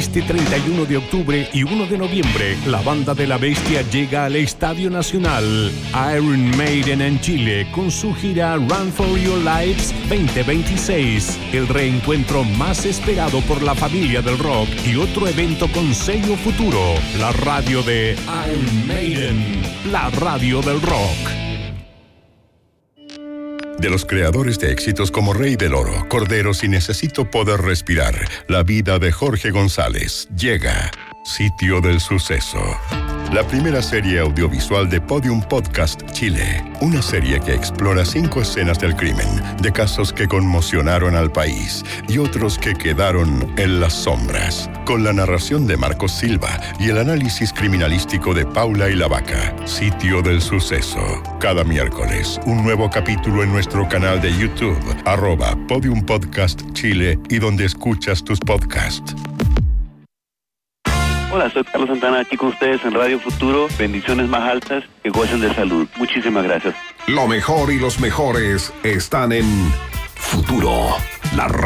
Este 31 de octubre y 1 de noviembre, la Banda de la Bestia llega al Estadio Nacional. Iron Maiden en Chile con su gira Run for Your Lives 2026. El reencuentro más esperado por la familia del rock y otro evento con sello Futuro. La radio de Iron Maiden, la radio del rock. De los creadores de éxitos como Rey del Oro, Corderos y Necesito Poder Respirar, la vida de Jorge González llega. Sitio del Suceso. La primera serie audiovisual de Podium Podcast Chile. Una serie que explora 5 escenas del crimen, de casos que conmocionaron al país y otros que quedaron en las sombras. Con la narración de Marcos Silva y el análisis criminalístico de Paula y la Vaca. Sitio del Suceso. Cada miércoles, un nuevo capítulo en nuestro canal de YouTube, @Podium Podcast Chile y donde escuchas tus podcasts. Hola, soy Carlos Santana, aquí con ustedes en Radio Futuro. Bendiciones más altas, que gocen de salud. Muchísimas gracias. Lo mejor y los mejores están en Futuro, la